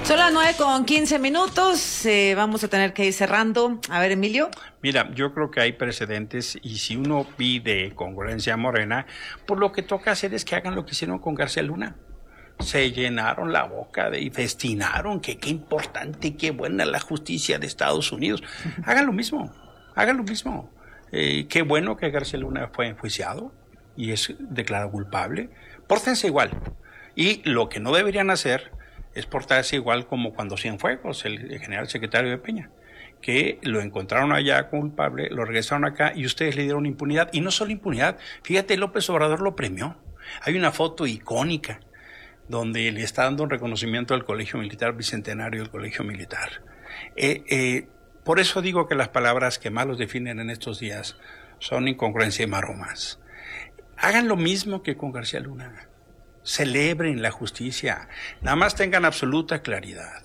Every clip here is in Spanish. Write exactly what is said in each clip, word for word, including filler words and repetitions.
Son las nueve con quince minutos, eh, vamos a tener que ir cerrando. A ver, Emilio. Mira, yo creo que hay precedentes y si uno pide congruencia a Morena, pues lo que toca hacer es que hagan lo que hicieron con García Luna. Se llenaron la boca de, y festinaron que qué importante y qué buena la justicia de Estados Unidos. Hagan lo mismo, hagan lo mismo. Eh, qué bueno que García Luna fue enjuiciado y es declarado culpable. Pórtense igual. Y lo que no deberían hacer es portarse igual como cuando Cienfuegos, el, el general secretario de Peña, que lo encontraron allá culpable, lo regresaron acá y ustedes le dieron impunidad. Y no solo impunidad, fíjate, López Obrador lo premió. Hay una foto icónica donde le está dando un reconocimiento al Colegio Militar Bicentenario del Colegio Militar. Eh, eh, por eso digo que las palabras que más los definen en estos días son incongruencia y maromas. Hagan lo mismo que con García Luna. Celebren la justicia, nada más tengan absoluta claridad.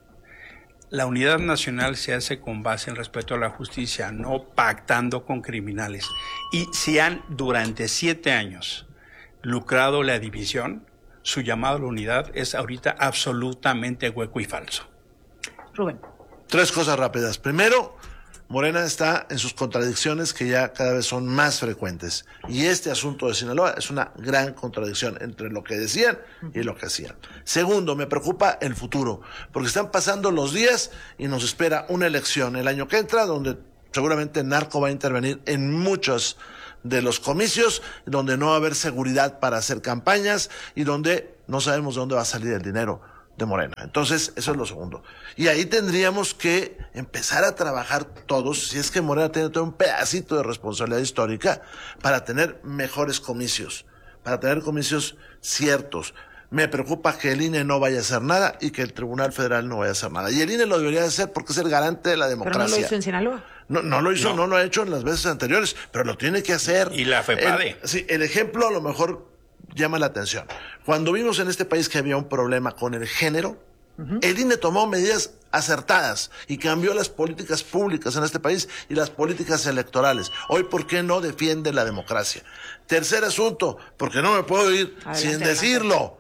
La unidad nacional se hace con base en respeto a la justicia, no pactando con criminales. Y si han durante siete años lucrado la división, su llamado a la unidad es ahorita absolutamente hueco y falso. Rubén. Tres cosas rápidas. Primero, Morena está en sus contradicciones que ya cada vez son más frecuentes. Y este asunto de Sinaloa es una gran contradicción entre lo que decían y lo que hacían. Segundo, me preocupa el futuro, porque están pasando los días y nos espera una elección el año que entra, donde seguramente el narco va a intervenir en muchos de los comicios, donde no va a haber seguridad para hacer campañas y donde no sabemos de dónde va a salir el dinero de Morena. Entonces, eso es lo segundo. Y ahí tendríamos que empezar a trabajar todos, si es que Morena tiene todo un pedacito de responsabilidad histórica, para tener mejores comicios, para tener comicios ciertos. Me preocupa que el I N E no vaya a hacer nada y que el Tribunal Federal no vaya a hacer nada. Y el I N E lo debería hacer porque es el garante de la democracia. Pero no lo hizo en Sinaloa. No, no lo hizo, no. no lo ha hecho en las veces anteriores, pero lo tiene que hacer. Y la FEPADE. El, sí, el ejemplo a lo mejor llama la atención. Cuando vimos en este país que había un problema con el género, uh-huh. el I N E tomó medidas acertadas y cambió las políticas públicas en este país y las políticas electorales. Hoy, ¿por qué no defiende la democracia? Tercer asunto, porque no me puedo ir adelante, sin decirlo. Adelante.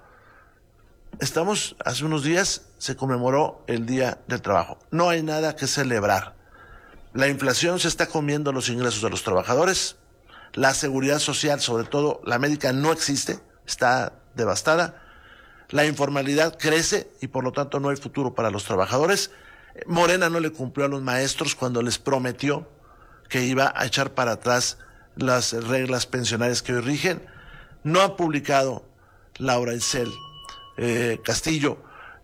Estamos, hace unos días se conmemoró el Día del Trabajo. No hay nada que celebrar. La inflación se está comiendo los ingresos de los trabajadores. La seguridad social, sobre todo la médica, no existe, está devastada. La informalidad crece y por lo tanto no hay futuro para los trabajadores. Morena no le cumplió a los maestros cuando les prometió que iba a echar para atrás las reglas pensionarias que hoy rigen. No ha publicado Laura Isel eh, Castillo,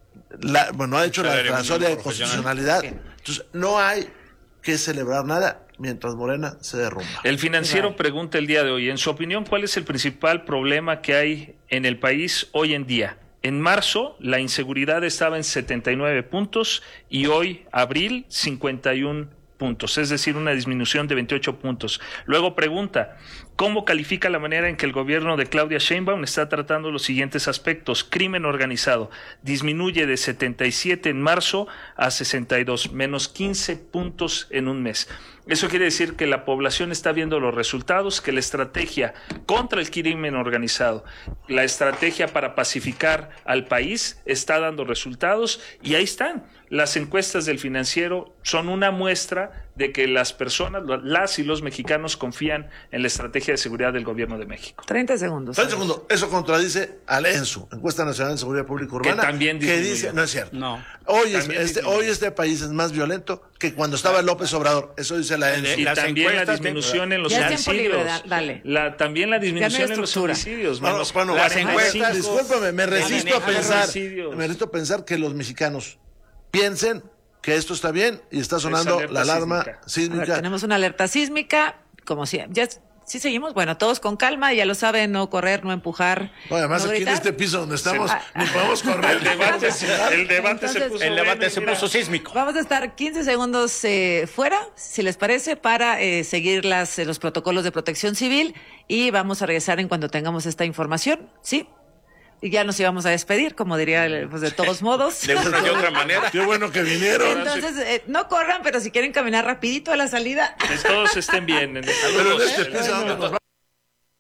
la, bueno, ha hecho la declaración de constitucionalidad. Entonces, no hay que celebrar nada mientras Morena se derrumba. El Financiero pregunta el día de hoy, en su opinión, ¿cuál es el principal problema que hay en el país hoy en día? En marzo, la inseguridad estaba en setenta y nueve puntos y hoy, abril, cincuenta y uno puntos, es decir, una disminución de veintiocho puntos. Luego pregunta, ¿cómo califica la manera en que el gobierno de Claudia Sheinbaum está tratando los siguientes aspectos? Crimen organizado disminuye de setenta y siete en marzo a sesenta y dos, menos quince puntos en un mes. Eso quiere decir que la población está viendo los resultados, que la estrategia contra el crimen organizado, la estrategia para pacificar al país está dando resultados y ahí están. Las encuestas del Financiero son una muestra de que las personas, las y los mexicanos confían en la estrategia de seguridad del gobierno de México. treinta segundos. treinta segundos. Eso contradice al ENSU, Encuesta Nacional de Seguridad Pública Urbana, que también que dice, no es cierto. No. Hoy, es, este, hoy este país es más violento que cuando estaba López Obrador. Eso dice la ENSU. Y también la disminución en los ya homicidios. Libre, dale. La, también la disminución no en los homicidios. Bueno, menos bueno, las encuestas, discúlpame, me resisto a pensar, homicidios. me resisto a pensar que los mexicanos piensen que esto está bien y está sonando la alarma sísmica. sísmica. A ver, tenemos una alerta sísmica, como si ya sí seguimos, bueno, todos con calma, ya lo saben, no correr, no empujar. No, además no aquí en este piso donde estamos sí. ni podemos correr. El debate, el debate Entonces, se puso, el debate bueno, se mira. puso sísmico. Vamos a estar quince segundos eh, fuera, si les parece, para eh, seguir las eh, los protocolos de protección civil y vamos a regresar en cuanto tengamos esta información, ¿sí? Y ya nos íbamos a despedir, como diría, pues de todos modos. De una y otra manera. Qué bueno que vinieron. Entonces, eh, no corran, pero si quieren caminar rapidito a la salida. Que todos estén bien. En Pero en este piso donde nos va-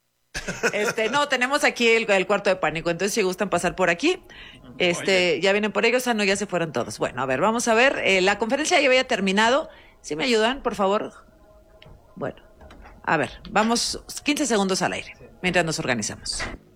Este, no, tenemos aquí el, el cuarto de pánico, entonces si gustan pasar por aquí, este, Oye. ya vienen por ellos, ah, no, ya se fueron todos. Bueno, a ver, vamos a ver, eh, la conferencia ya había terminado. ¿Sí me ayudan, por favor? Bueno, a ver, vamos quince segundos al aire, mientras nos organizamos.